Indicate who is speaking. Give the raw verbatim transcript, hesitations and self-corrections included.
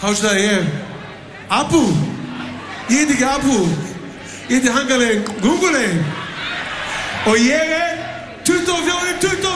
Speaker 1: Hástaði ég Abu. Ég heiti ekki Abu. Ég heiti Hangalegin Gungulegin. Og ég er tuttugu og fjögur tuttugu og